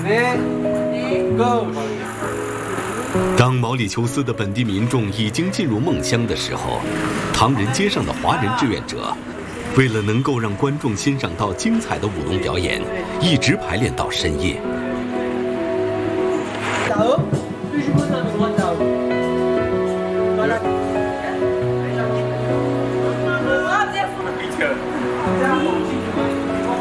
Go！ 当毛里求斯的本地民众已经进入梦乡的时候，唐人街上的华人志愿者，为了能够让观众欣赏到精彩的舞龙表演，一直排练到深夜。 走。